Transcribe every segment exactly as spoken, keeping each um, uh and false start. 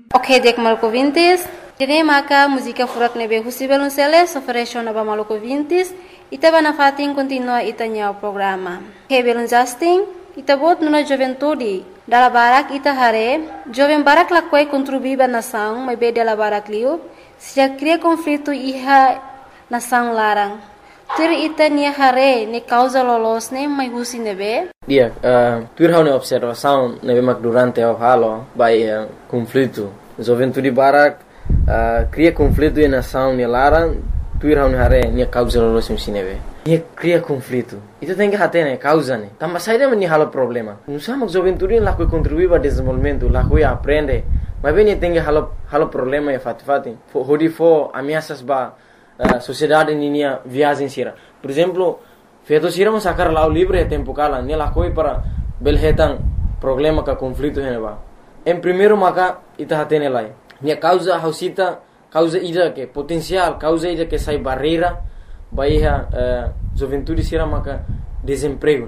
Ok, dek maluco vintis. Kini maka música furak nebe husibel unseles ofereció naba maluco vintis. Ita bana fatin continua itanya o programa. Hebelun Justin, ita bot nuna juventude. Dala barak ita hare, jovem barak lakwai contribuiba nação, mas be dala barak liu, se já cria conflito iha nação larang. Tur ita nia hare ne causa lolos ne mai husi nebe. Dia, uh, tur hau ne observação nebe mak durante o halo by uh, conflito. Juventude barak uh, cria conflito e nação ne larang. Tur hau ne hare nia causa lolos ne nebe. Nia cria conflito. Itu tem que hate ne causa ne. Tambah saída meni halo problema. Nusa mak juventude lakoi contribuir para desenvolvimento, lakoi aprende. Mas bem tem que halo halo problema e fati fati. Hodi fo ameaças ba Uh, sociedade ninia viagem sira. Por exemplo, feito sira mas sacar lá o livre tempo cala, ne la coi para belhetan problema ka conflito heneba. Em primeiro maka ita hatene lai. Nia causa hausita, causa ida que potencial, causa ida que sai barreira, baiha uh, juventude sira maka desemprego.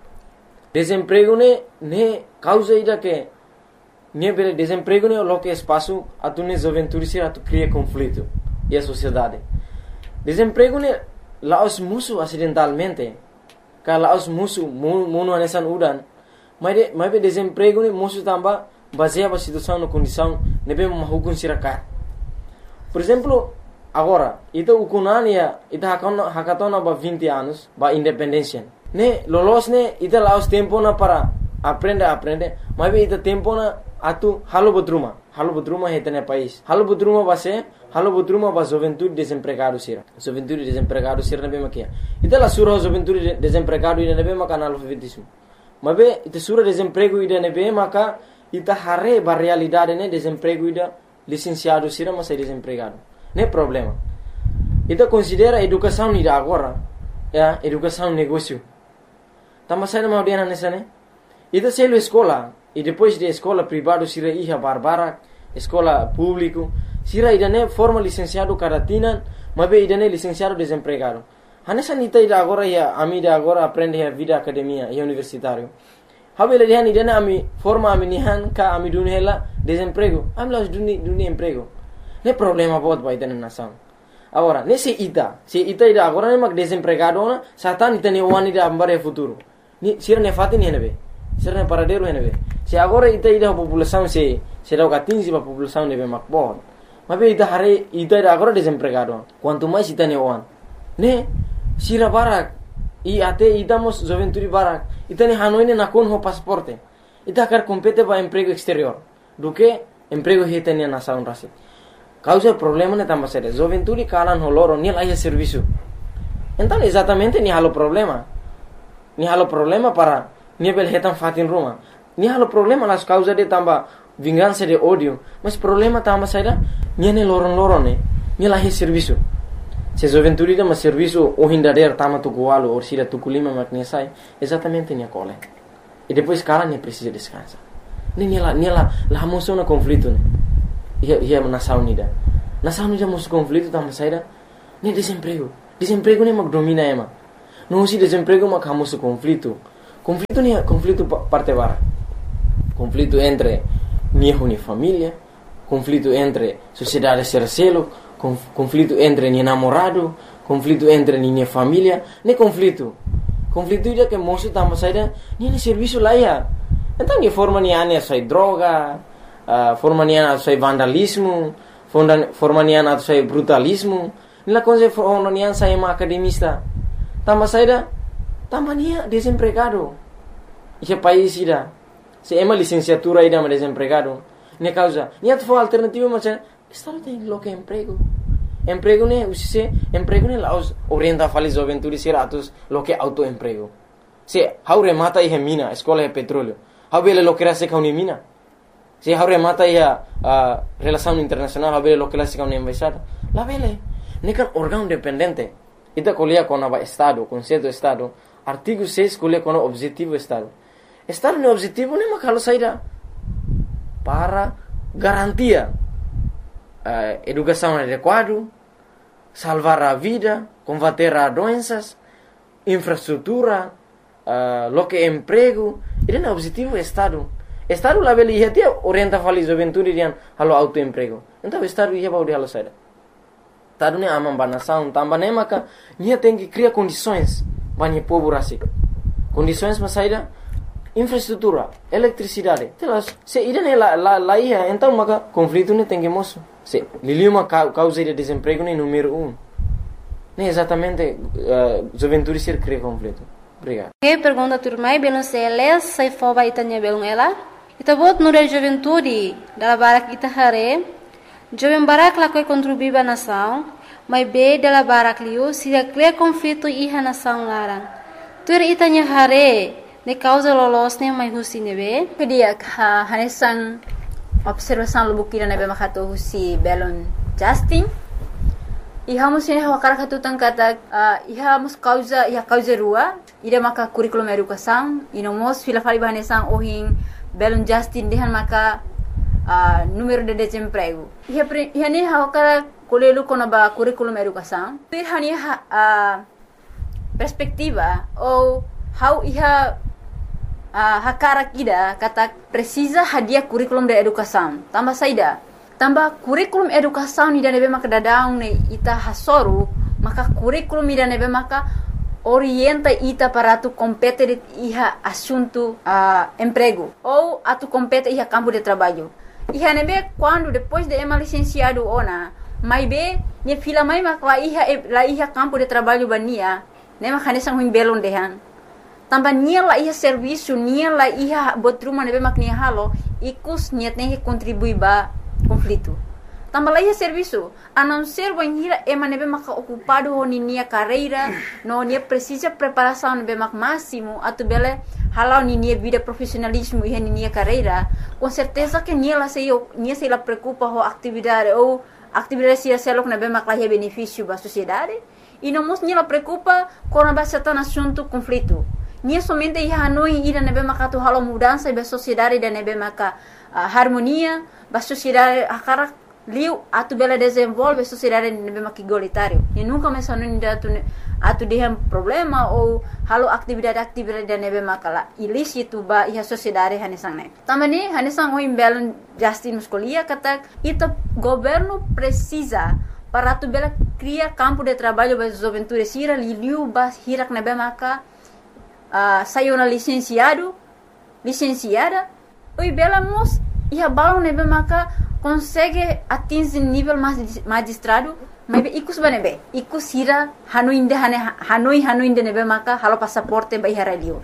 Desemprego ne ne causa ida que ne bele desemprego ne lo que espaço atune juventude sira tu cria conflito e a sociedade. Desemprego ne laos musuh acidentalmente. Ka laos musuh munu anesan udan. Mas de, mas desemprego ne musuh tamba baseia a situação na condição nebe mahukun sirakat. Por exemplo, agora, ita ukunania ita hakona hakatona ba vinte anos ba independência. Ne lolos ne ita laos tempo na para aprender aprender. Mas ita tempo na atu halo bodruma. Halo bodruma hetene país. Halo bodruma base halo bodruma ba juventude desempregado sira. Juventude desempregado sira nebe makia. Ita la sura juventude desempregado ida nebe maka analfabetismo. Mabe ita sura desemprego ida nebe maka ita hare ba realidade ne desemprego ida licenciado sira mas é desempregado. Ne problema. Ita considera educação ida agora. Ya, educação negócio. Tama sai na audiana nessa ne. Ita selo escola e depois de escola privado sira iha barbara, escola público sira idane forma licenciado caratina, mabe idane licenciado desempregado. Hanessa nita ida agora ya ami ida agora aprende a vida academia e universitário. Habele dihan idane ami forma ami nihan ka ami dunhela desemprego. Ami las duni duni emprego. Ne problema bot ba idane nação. Agora, nesse ita, se ita ida agora ne mak desempregado na, satan ita ne wani ida ambare futuro. Ni sira ne fati ni henebe. Sira ne paradeiro henebe. Se agora ita ida a população se se dá o quinze para a população nebe mak bot. Mas ita hare ita ida agora desempregado. Quanto mais ita ne wan. Ne sira barak e até ita mos juventude barak. Ita ne hanoi ne nakon ho pasaporte. Ita quer compete para emprego exterior. Do que emprego hita ne nação rasi. Causa problema ne tamba sério. Juventude kalan ho loro ni lá serviço. Então exatamente ni halo problema. Ni halo problema para ni bel hetan fatin Roma. Ni halo problema las causa de tamba vingança de ódio, mas problema tamba saída niane loron loron ne ni lá serviço. Se juventude da mas serviço o hindader tama tukualo ou sira tukulima maknesai exatamente ni cole. E depois cara ne precisa descansar. Ni ni lá ni lá lá moção na conflito ne. Ia ia nação unida. Nação unida moção conflito tamba saída ni desemprego. Desemprego ne mak domina ema. Não se desemprego mak hamoso conflito. Conflito ni conflito parte bara. Conflito entre niho ni família, conflito entre sociedade sercelo, conflito entre ni namorado, conflito entre ni família, ne conflito. Conflito ida que moço tamba saída, ni ni serviço lá ia. Então ni forma ni ane sai droga, uh, forma ni ane sai vandalismo, forma ni ane sai brutalismo, ni la coisa forma ni ane sai ma academista. Tamba saída, tamba ni desempregado. Esse país ida, se é uma licenciatura ida ma desempregado. Ne causa, ni at fo alternativa macam estado tem lo que emprego. Emprego ne usise, emprego ne laos orienta fali juventude sira atus lo que autoemprego. Se haure mata e mina, escola e petróleo. Habele lo que era se kauni mina. Se haure mata e a uh, relação internacional, habele lo que era se kauni embaixada. La vele, ne kan órgão dependente. Ita colia com o estado, conceito estado. Artigo seis colia com o objetivo estado. Estado ne objetivo ne makalo saída para garantia uh, educação adequada, salvar a vida, combater as doenças, infraestrutura, uh, lo que emprego. Ele é o objetivo do Estado. Estado lá beli ia dia orienta fali juventude dian halo autoemprego. Então estado ia baudi halo saída. Estado ne amam banação, tambah ne maka nia tem que criar condições banyak povo rasik. Condições para saída infraestrutura, eletricidade. Telas, se ida ne la la la ia, então maka conflito ne tem que moço. Se liliuma causa de desemprego ne número um. Ne exatamente uh, juventude ser cria conflito. Obrigado. Que pergunta turmai belum seles sai foba itanya belum ela. Ita bot nure juventude dala barak ita hare. Jovem barak la koi contribuir ba nação, mas be dala barak liu sida cria conflito iha nação larang. Tur itanya hare ne causa lolos ne mai husi nebe. Kedia ha hanesan observação lubukira nebe makato husi belon Justin. Iha musin hawa karakatu tangkata uh, iha mus causa iha causa rua ida maka curriculum educação inomos fila fali bahanesan ohin belon Justin dehan maka uh, número de desemprego iha iha ne hawa kara kolelu kona ba curriculum educação per hani uh, perspectiva ou how iha uh, hakara kida kata precisa hadia curriculum de educação tambah saida tambah kurikulum educação ida nebe maka dadaung ne ita hasoru maka kurikulum ida nebe maka orienta ita para tu compete iha assunto uh, emprego ou atu compete iha campo de trabalho iha nebe quando depois de ema licenciado ona mai be ne fila mai maka la iha la iha campo de trabalho bania ne maka nesang huim belon dehan tambah nia la iha serviço nia la iha botruma nebe mak nia halo ikus niat ne contribui ba conflito. Tambah lagi serviço, a não ser banhira ema nebe maka ocupado ho nia carreira, no nia precisa preparação nebe mak máximo, atu bele halau nia vida profissionalismo e nia carreira, com certeza que nia la sei nia sei la preocupa ho atividade ou atividade se selok nebe mak la benefício ba sociedade, e não mos nia la preocupa com a certain assunto conflito. Nia somente ia hanoi ida nebe maka tu halau mudança ba sociedade da nebe maka uh, harmonia ba sociedade akara liu atu bela desenvolve sociedade nebe mak igualitário e nunca mais hanoi ida tu atu dehem problema ou halau atividade-atividade da nebe maka la ilícito ba ia sociedade hanesang ne tamani hanesang o imbelon Justin muscolia kata ita governo precisa para tu bela cria campo de trabalho ba juventude sira liu ba hirak nebe maka Uh, saiu na licenciado, licenciada, oi bela mos ia balão nebe maka consegue atingir nível magistrado, mas ikus banebe, ikus hira hanoi inde hane hanoi hanoi inde nebe maka halo passaporte ba hira liur.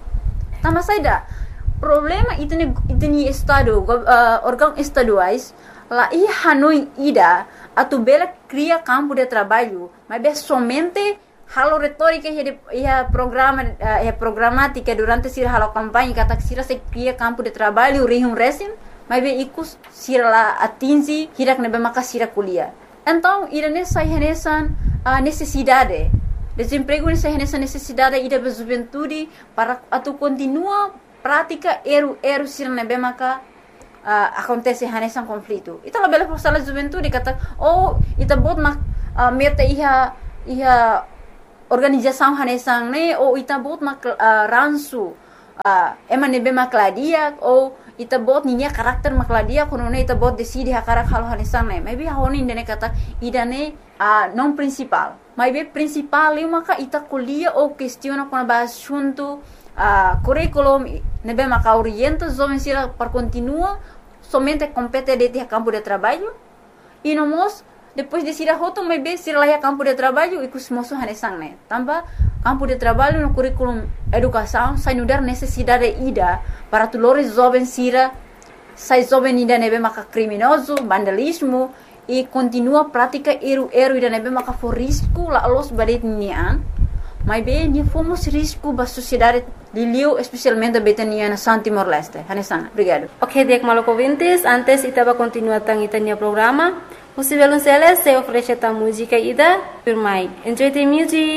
Tama saida problema itene itene estado uh, órgão estaduais lá ia hanoi ida atu bela cria campo de trabalho, mas be somente halo retórica ia programa ia programática durante sira halo campanha kata sira se cria campo de trabalho rihum resim mas be ikus sira la atingi hirak nebe maka sira kuliah então ira nessa renesan a necessidade desemprego nessa renesan necessidade ida be juventude para atu continua prática eru eru sira nebe maka uh, acontece renesan conflito ita la bela sala juventude kata oh ita bot mak uh, meta iha iha organização hanesang ne ou ita bot mak uh, ransu uh, ema nebe makladia ou ita bot ninya karakter makladia kono ne ita bot decide hakarak halo hanesang ne maybe honi ndene kata idane uh, non principal maybe principal li maka ita kuliah ou questiona kono ba assunto uh, curriculum nebe maka orienta jovem sira para continua somente compete de campo de trabalho e nomos depois de sira hoto mai be sira laia campo de trabalho e kusmoso hanesang ne tambah campo de trabalho no curriculum educação sai nudar necessidade ida para tulores jovem sira sai jovem ida nebe maka criminoso vandalismo e continua prática eru eru ida nebe maka for risco la los badet nian mai be ni fomos risco ba sociedade liliu especialmente betania na San Timor Leste hanesang obrigado. Ok, dek maloko vintes antes itaba continua tang itania programa. Você vai se oferecer a música ida, por mais. Enjoy the music.